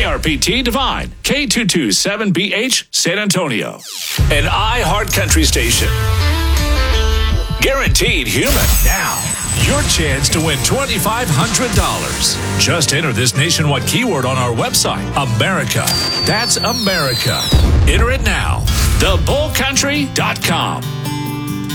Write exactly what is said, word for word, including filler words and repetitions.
R P T Divine, K two two seven B H, San Antonio. An iHeart Country station. Guaranteed human. Now, your chance to win twenty-five hundred dollars. Just enter this nationwide keyword on our website, America. That's America. Enter it now. the bull country dot com.